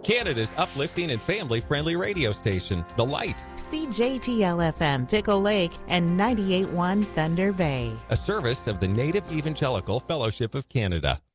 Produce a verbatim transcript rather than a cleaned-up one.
Canada's uplifting and family-friendly radio station, The Light. C J T L F M Pickle Lake and ninety-eight point one Thunder Bay. A service of the Native Evangelical Fellowship of Canada.